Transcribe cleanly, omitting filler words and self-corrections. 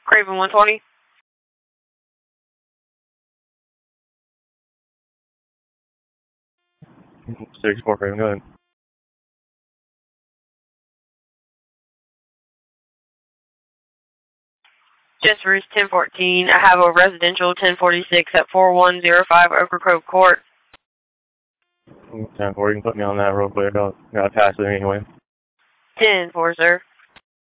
Craven 120. Six four Craven, go ahead. Just Roost 1014. I have a residential 1046 at 4105 Oak Grove Court. 10-4, you can put me on that real quick. I gotta pass it anyway. 10-4, sir.